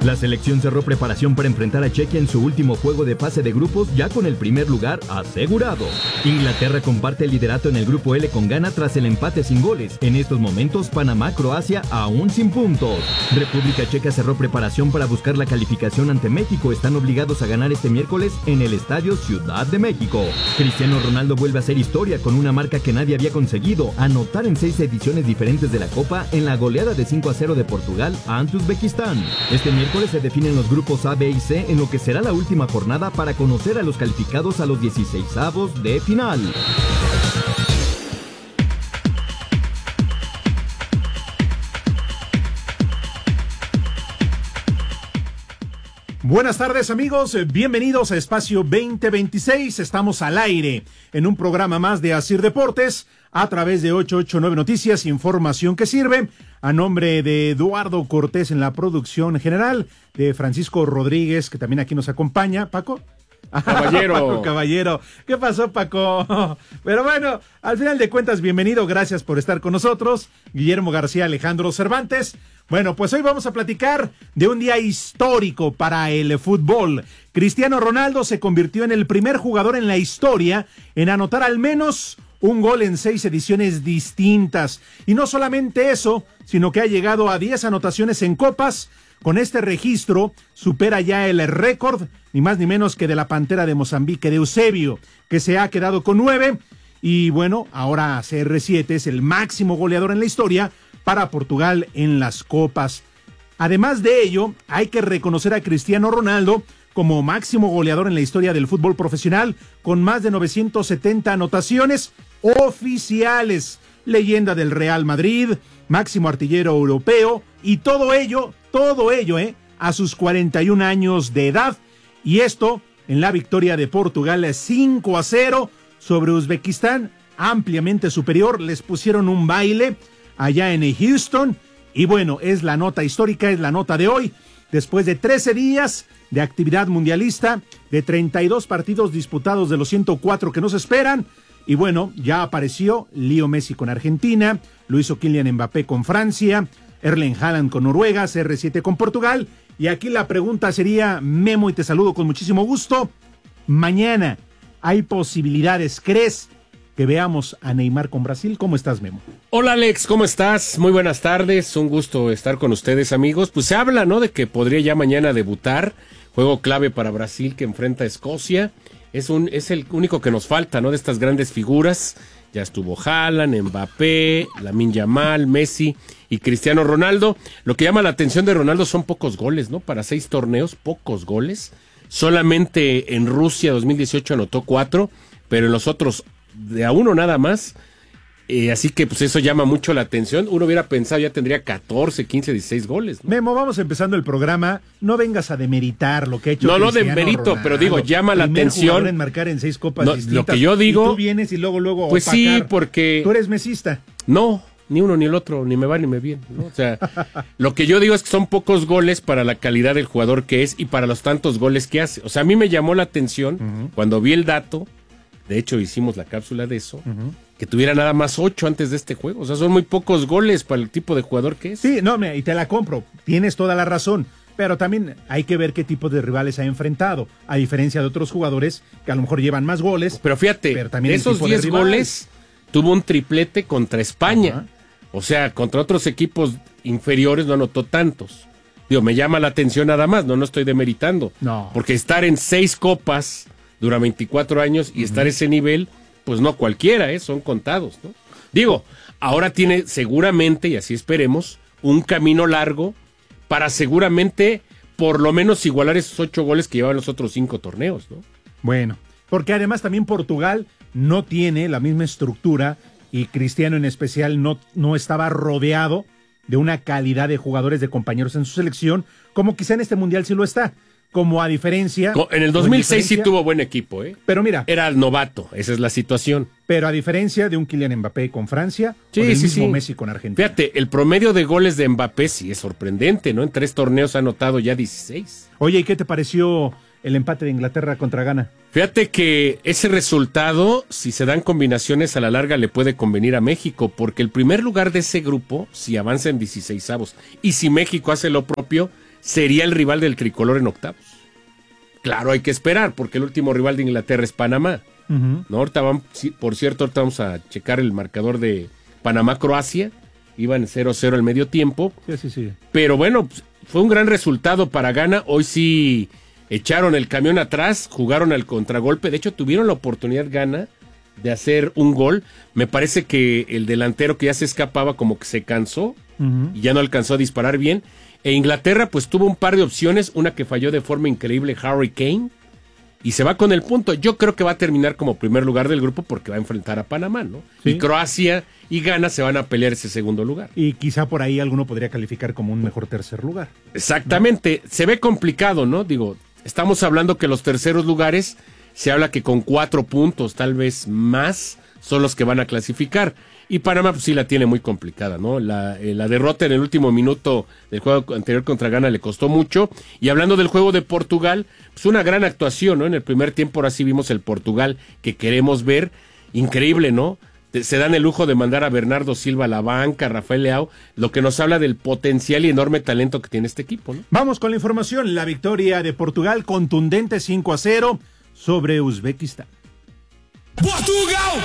La selección cerró preparación para enfrentar a Chequia en su último juego de fase de grupos, ya con el primer lugar asegurado. Inglaterra comparte el liderato en el grupo L con Ghana tras el empate sin goles. En estos momentos, Panamá-Croacia aún sin puntos. República Checa cerró preparación para buscar la calificación ante México. Están obligados a ganar este miércoles en el Estadio Ciudad de México. Cristiano Ronaldo vuelve a hacer historia con una marca que nadie había conseguido: anotar en 6 ediciones diferentes de la Copa en la goleada de 5-0 de Portugal ante Uzbekistán. Este miércoles se definen los grupos A, B y C en lo que será la última jornada para conocer a los calificados a los 16avos de final. Buenas tardes, amigos, bienvenidos a Espacio 2026. Estamos al aire en un programa más de Asir Deportes a través de 889 Noticias, información que sirve. A nombre de Eduardo Cortés en la producción general, de Francisco Rodríguez, que también aquí nos acompaña. ¿Paco? Caballero. Paco Caballero. ¿Qué pasó, Paco? Pero bueno, al final de cuentas, bienvenido, gracias por estar con nosotros. Guillermo García, Alejandro Cervantes. Bueno, pues hoy vamos a platicar de un día histórico para el fútbol. Cristiano Ronaldo se convirtió en el primer jugador en la historia en anotar al menos un gol en 6 ediciones distintas. Y no solamente eso, sino que ha llegado a 10 anotaciones en copas. Con este registro supera ya el récord, ni más ni menos que de la Pantera de Mozambique, de Eusebio, que se ha quedado con 9. Y bueno, ahora CR7 es el máximo goleador en la historia para Portugal en las copas. Además de ello, hay que reconocer a Cristiano Ronaldo como máximo goleador en la historia del fútbol profesional, con más de 970 anotaciones oficiales, leyenda del Real Madrid, máximo artillero europeo, y todo ello, a sus 41 años de edad, y esto en la victoria de Portugal 5-0 sobre Uzbekistán, ampliamente superior. Les pusieron un baile allá en Houston, y bueno, es la nota histórica, es la nota de hoy, después de 13 días de actividad mundialista, de 32 partidos disputados de los 104 que nos esperan. Y bueno, ya apareció Leo Messi con Argentina, lo hizo Kylian Mbappé con Francia, Erling Haaland con Noruega, CR7 con Portugal. Y aquí la pregunta sería, Memo, y te saludo con muchísimo gusto, mañana hay posibilidades, ¿crees que veamos a Neymar con Brasil? ¿Cómo estás, Memo? Hola, Alex, ¿cómo estás? Muy buenas tardes, un gusto estar con ustedes, amigos. Pues se habla, ¿no?, de que podría ya mañana debutar, juego clave para Brasil que enfrenta a Escocia. Es el único que nos falta, ¿no?, de estas grandes figuras. Ya estuvo Haaland, Mbappé, Lamine Yamal, Messi y Cristiano Ronaldo. Lo que llama la atención de Ronaldo son pocos goles, ¿no? Para 6 torneos, pocos goles. Solamente en Rusia 2018 anotó 4, pero en los otros de a 1 nada más. Así que pues eso llama mucho la atención. Uno hubiera pensado ya tendría 14, 15, 16 goles, ¿no? Memo, vamos empezando el programa. No vengas a demeritar lo que ha hecho No, Cristiano demerito, Ronaldo. pero digo, llama la atención. Jugador en marcar en 6 copas distintas. Lo que yo digo. Y tú vienes y luego pues opacar. sí, porque Tú eres mesista. No, ni uno ni el otro, ni me va ni me viene, ¿no? O sea, lo que yo digo es que son pocos goles para la calidad del jugador que es y para los tantos goles que hace. O sea, a mí me llamó la atención cuando vi el dato. De hecho, hicimos la cápsula de eso. Que tuviera nada más 8 antes de este juego. O sea, son muy pocos goles para el tipo de jugador que es. Sí, no, y te la compro. Tienes toda la razón. Pero también hay que ver qué tipo de rivales ha enfrentado. A diferencia de otros jugadores que a lo mejor llevan más goles. Pero fíjate, pero también de esos 10 goles tuvo un triplete contra España. Ajá. O sea, contra otros equipos inferiores no anotó tantos. Digo, me llama la atención nada más. No estoy demeritando. No. Porque estar en 6 copas dura 24 años y estar a ese nivel, pues no cualquiera, son contados, ¿no? Digo, ahora tiene seguramente, y así esperemos, un camino largo para seguramente por lo menos igualar esos 8 goles que llevaban los otros 5 torneos, ¿no? Bueno, porque además también Portugal no tiene la misma estructura y Cristiano en especial no estaba rodeado de una calidad de jugadores, de compañeros en su selección, como quizá en este Mundial sí lo está. Como a diferencia... En el 2006 sí tuvo buen equipo, ¿eh? Pero mira... Era el novato, esa es la situación. Pero a diferencia de un Kylian Mbappé con Francia, o del mismo Messi con Argentina. Fíjate, el promedio de goles de Mbappé sí es sorprendente, ¿no? En 3 torneos ha anotado ya 16. Oye, ¿y qué te pareció el empate de Inglaterra contra Ghana? Fíjate que ese resultado, si se dan combinaciones a la larga, le puede convenir a México, porque el primer lugar de ese grupo, si avanza en 16avos, y si México hace lo propio, sería el rival del tricolor en octavos. Claro, hay que esperar, porque el último rival de Inglaterra es Panamá. ¿No? Ahorita por cierto, ahorita vamos a checar el marcador de Panamá-Croacia. Iban 0-0 al medio tiempo. Sí. Pero bueno, fue un gran resultado para Ghana. Hoy sí echaron el camión atrás, jugaron al contragolpe. De hecho, tuvieron la oportunidad Ghana de hacer un gol. Me parece que el delantero que ya se escapaba como que se cansó y ya no alcanzó a disparar bien. E Inglaterra pues tuvo un par de opciones, una que falló de forma increíble, Harry Kane, y se va con el punto. Yo creo que va a terminar como primer lugar del grupo porque va a enfrentar a Panamá, ¿no? Sí. Y Croacia y Ghana se van a pelear ese segundo lugar. Y quizá por ahí alguno podría calificar como un mejor tercer lugar. Exactamente, ¿no? Se ve complicado, ¿no? Digo, estamos hablando que los terceros lugares, se habla que con 4 puntos, tal vez más, son los que van a clasificar. Y Panamá pues sí la tiene muy complicada, ¿no? La derrota en el último minuto del juego anterior contra Ghana le costó mucho. Y hablando del juego de Portugal, pues una gran actuación, ¿no? En el primer tiempo ahora sí vimos el Portugal que queremos ver. Increíble, ¿no? Se dan el lujo de mandar a Bernardo Silva a la banca, a Rafael Leao, lo que nos habla del potencial y enorme talento que tiene este equipo, ¿no? Vamos con la información. La victoria de Portugal contundente 5-0 sobre Uzbekistán. Portugal!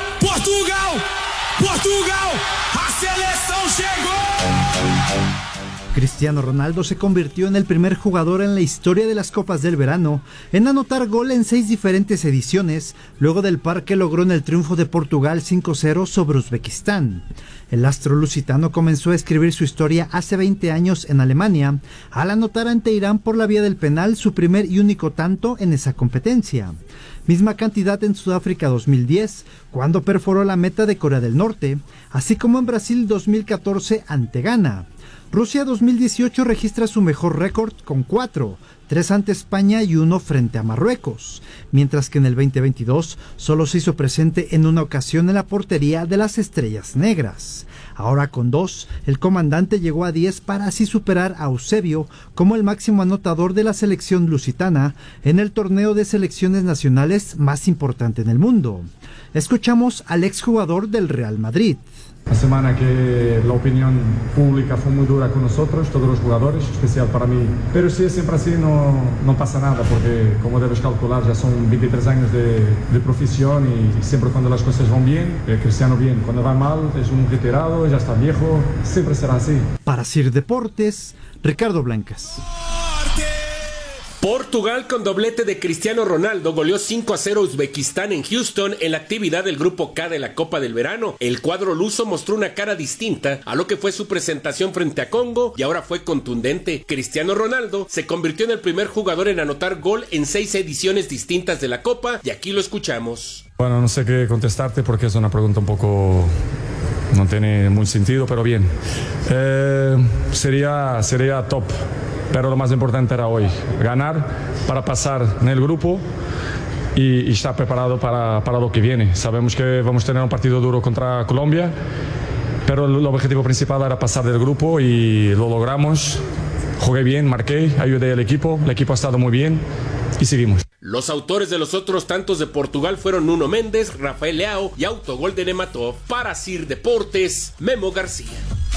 ¡A selección llegó! Cristiano Ronaldo se convirtió en el primer jugador en la historia de las Copas del Verano en anotar gol en 6 diferentes ediciones, luego del par que logró en el triunfo de Portugal 5-0 sobre Uzbekistán. El astro lusitano comenzó a escribir su historia hace 20 años en Alemania, al anotar ante Irán por la vía del penal su primer y único tanto en esa competencia. Misma cantidad en Sudáfrica 2010, cuando perforó la meta de Corea del Norte, así como en Brasil 2014 ante Ghana. Rusia 2018 registra su mejor récord con 4, 3 ante España y 1 frente a Marruecos, mientras que en el 2022 solo se hizo presente en una ocasión en la portería de las Estrellas Negras. Ahora con 2, el comandante llegó a 10 para así superar a Eusebio como el máximo anotador de la selección lusitana en el torneo de selecciones nacionales más importante en el mundo. Escuchamos al exjugador del Real Madrid. La semana que la opinión pública fue muy dura con nosotros, todos los jugadores, especial para mí. Pero si es siempre así, no pasa nada, porque como debes calcular, ya son 23 años de profesión y siempre cuando las cosas van bien, Cristiano bien. Cuando va mal, es un retirado, ya está viejo, siempre será así. Para Sir Deportes, Ricardo Blancas. Portugal con doblete de Cristiano Ronaldo goleó 5-0 a Uzbekistán en Houston en la actividad del Grupo K de la Copa del Verano. El cuadro luso mostró una cara distinta a lo que fue su presentación frente a Congo y ahora fue contundente. Cristiano Ronaldo se convirtió en el primer jugador en anotar gol en 6 ediciones distintas de la Copa y aquí lo escuchamos. Bueno, no sé qué contestarte porque es una pregunta un poco... no tiene mucho sentido, pero bien. Sería top. Pero lo más importante era hoy, ganar para pasar en el grupo y estar preparado para lo que viene. Sabemos que vamos a tener un partido duro contra Colombia, pero el objetivo principal era pasar del grupo y lo logramos. Jugué bien, marqué, ayudé al equipo, el equipo ha estado muy bien y seguimos. Los autores de los otros tantos de Portugal fueron Nuno Méndez, Rafael Leao y autogol de Nematov. Para Sir Deportes, Memo García.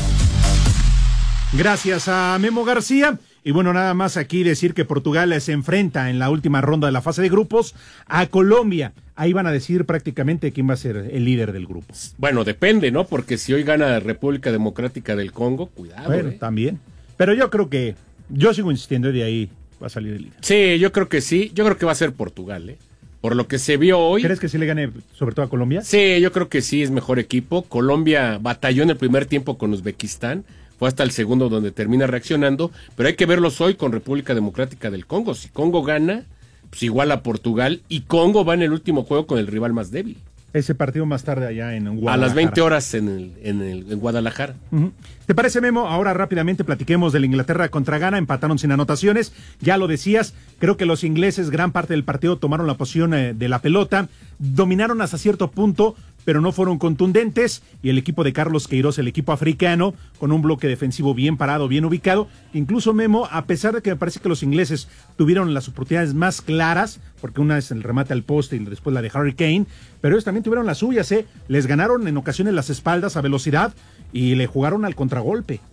Gracias a Memo García. Y bueno, nada más aquí decir que Portugal se enfrenta en la última ronda de la fase de grupos a Colombia. Ahí van a decir prácticamente quién va a ser el líder del grupo. Bueno, depende, ¿no? Porque si hoy gana República Democrática del Congo, cuidado. Bueno, también. Pero yo sigo insistiendo, de ahí va a salir el líder. Sí, yo creo que sí. Yo creo que va a ser Portugal, ¿eh? Por lo que se vio hoy. ¿Crees que sí le gane sobre todo a Colombia? Sí, yo creo que sí, es mejor equipo. Colombia batalló en el primer tiempo con Uzbekistán. Fue hasta el segundo donde termina reaccionando, pero hay que verlos hoy con República Democrática del Congo. Si Congo gana, pues igual a Portugal, y Congo va en el último juego con el rival más débil. Ese partido más tarde allá en Guadalajara. A las 20 horas en Guadalajara. Uh-huh. ¿Te parece, Memo? Ahora rápidamente platiquemos de la Inglaterra contra Ghana. Empataron sin anotaciones. Ya lo decías, creo que los ingleses gran parte del partido tomaron la posición de la pelota, dominaron hasta cierto punto, pero no fueron contundentes, y el equipo de Carlos Queiroz, el equipo africano, con un bloque defensivo bien parado, bien ubicado. Incluso, Memo, a pesar de que me parece que los ingleses tuvieron las oportunidades más claras, porque una es el remate al poste y después la de Harry Kane, pero ellos también tuvieron las suyas, les ganaron en ocasiones las espaldas a velocidad y le jugaron al contragolpe.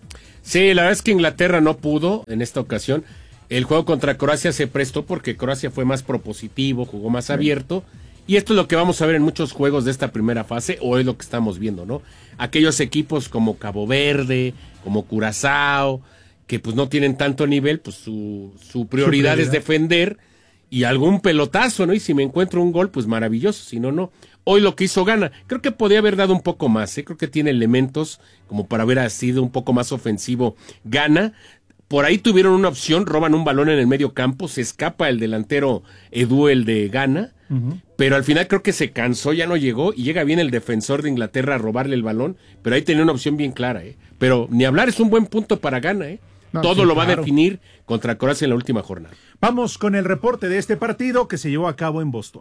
Sí, la verdad es que Inglaterra no pudo en esta ocasión. El juego contra Croacia se prestó porque Croacia fue más propositivo, jugó más abierto. Y esto es lo que vamos a ver en muchos juegos de esta primera fase, o es lo que estamos viendo, ¿no? Aquellos equipos como Cabo Verde, como Curazao, que pues no tienen tanto nivel, pues su prioridad es defender y algún pelotazo, ¿no? Y si me encuentro un gol, pues maravilloso, si no, no. Hoy lo que hizo Ghana, creo que podía haber dado un poco más, creo que tiene elementos como para haber sido un poco más ofensivo Ghana. Por ahí tuvieron una opción, roban un balón en el medio campo, se escapa el delantero Edu, el de Ghana, pero al final creo que se cansó, ya no llegó, y llega bien el defensor de Inglaterra a robarle el balón, pero ahí tenía una opción bien clara, Pero ni hablar, es un buen punto para Ghana, No, todo sí, lo va a definir contra Croacia en la última jornada. Vamos con el reporte de este partido que se llevó a cabo en Boston.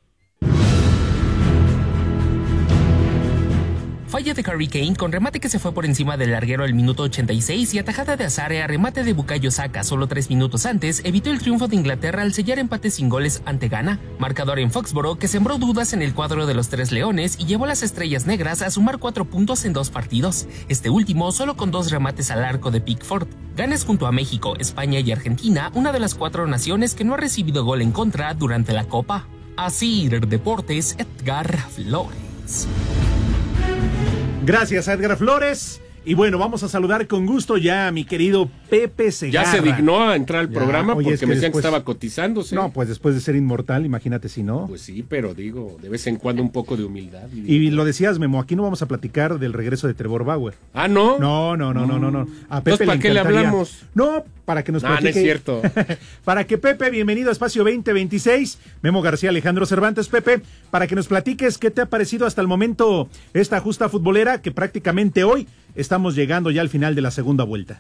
Falla de Harry Kane con remate que se fue por encima del larguero al minuto 86 y atajada de Azare a remate de Bukayo Saka solo 3 minutos antes evitó el triunfo de Inglaterra al sellar empate sin goles ante Ghana. Marcador en Foxborough que sembró dudas en el cuadro de los Tres Leones y llevó a las Estrellas Negras a sumar 4 puntos en 2 partidos. Este último solo con 2 remates al arco de Pickford. Ghana es junto a México, España y Argentina una de las 4 naciones que no ha recibido gol en contra durante la Copa. Así Deportes, Edgar Flores. Gracias a Edgar Flores. Y bueno, vamos a saludar con gusto ya a mi querido Pepe Segarra. Ya se dignó a entrar al programa. Oye, porque me decían que estaba cotizándose. No, pues después de ser inmortal, imagínate si no. Pues sí, pero digo, de vez en cuando un poco de humildad. Y lo decías, Memo, aquí no vamos a platicar del regreso de Trevor Bauer. Ah, ¿no? No. A Pepe ¿para qué le hablamos? No, para que nos platique. No es cierto. Para que Pepe, bienvenido a Espacio 2026. Memo García, Alejandro Cervantes. Pepe, para que nos platiques qué te ha parecido hasta el momento esta justa futbolera que prácticamente hoy estamos llegando ya al final de la segunda vuelta.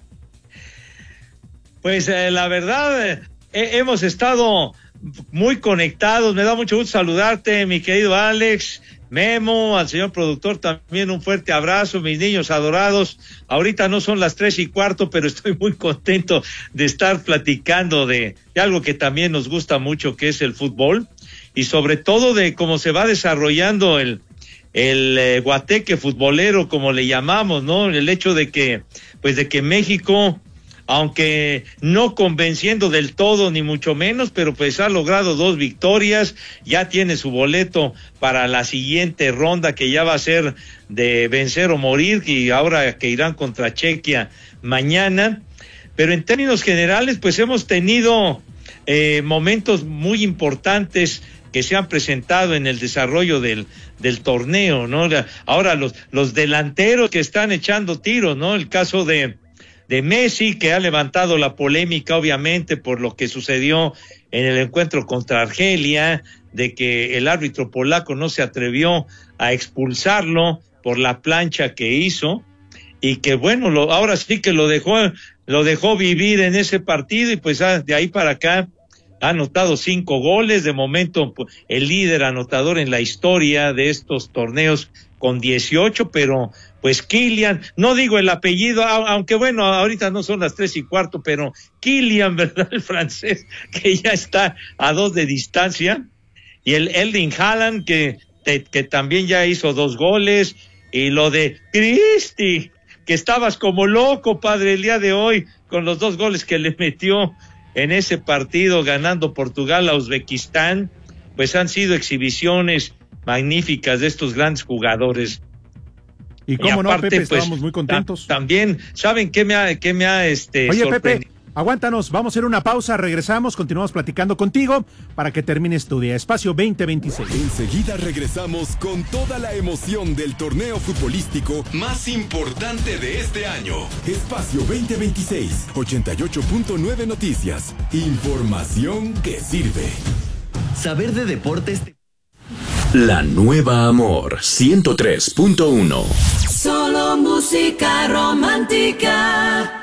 Pues la verdad, hemos estado muy conectados. Me da mucho gusto saludarte, mi querido Alex, Memo, al señor productor también un fuerte abrazo, mis niños adorados. Ahorita no son las 3:15, pero estoy muy contento de estar platicando de algo que también nos gusta mucho, que es el fútbol, y sobre todo de cómo se va desarrollando el guateque futbolero, como le llamamos, ¿no? El hecho de que México, aunque no convenciendo del todo ni mucho menos, pero pues ha logrado 2 victorias, ya tiene su boleto para la siguiente ronda, que ya va a ser de vencer o morir, y ahora que irán contra Chequia mañana. Pero en términos generales, pues hemos tenido momentos muy importantes que se han presentado en el desarrollo del torneo, ¿no? Ahora los delanteros que están echando tiros, ¿no? El caso de Messi, que ha levantado la polémica, obviamente, por lo que sucedió en el encuentro contra Argelia, de que el árbitro polaco no se atrevió a expulsarlo por la plancha que hizo, y que bueno, ahora sí que lo dejó vivir en ese partido, y pues de ahí para acá ha anotado 5 goles, de momento el líder anotador en la historia de estos torneos con 18, pero pues Kylian, no digo el apellido, aunque bueno, ahorita no son las 3:15, pero Kylian, ¿verdad? El francés, que ya está a 2 de distancia, y el Erling Haaland, que también ya hizo 2 goles, y lo de Cristi, que estabas como loco, padre, el día de hoy, con los 2 goles que le metió en ese partido, ganando Portugal a Uzbekistán. Pues han sido exhibiciones magníficas de estos grandes jugadores. Y cómo aparte, no, Pepe, pues, estábamos muy contentos. También, ¿saben qué me ha Oye, sorprendido? Pepe, aguántanos, vamos a hacer una pausa, regresamos, continuamos platicando contigo para que termines tu día. Espacio 2026. Enseguida regresamos con toda la emoción del torneo futbolístico más importante de este año. Espacio 2026, 88.9 Noticias. Información que sirve. Saber de deportes. La nueva Amor 103.1. Solo música romántica.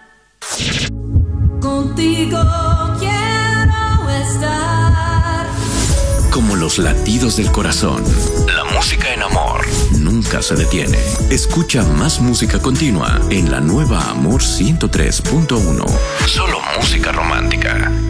Contigo quiero estar. Como los latidos del corazón, la música en amor nunca se detiene. Escucha más música continua en la nueva Amor 103.1. Solo música romántica.